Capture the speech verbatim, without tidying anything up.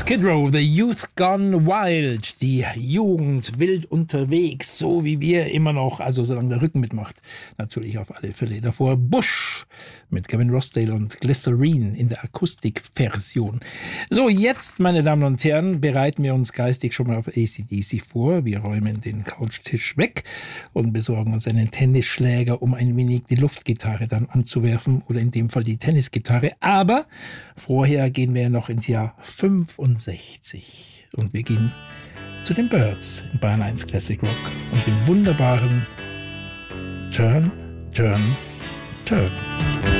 Skid Row, The Youth Gone Wild, die Jugend wild unterwegs, so wie wir immer noch, also solange der Rücken mitmacht, natürlich auf alle Fälle. Davor Bush mit Kevin Rossdale und Glycerine in der Akustikversion. So, jetzt, meine Damen und Herren, bereiten wir uns geistig schon mal auf A C D C vor. Wir räumen den Couchtisch weg und besorgen uns einen Tennisschläger, um ein wenig die Luftgitarre dann anzuwerfen oder in dem Fall die Tennisgitarre. Aber vorher gehen wir noch ins Jahr fünfundsechzig und wir gehen zu den Byrds in Bayern eins Classic Rock und dem wunderbaren Turn, Turn, Turn.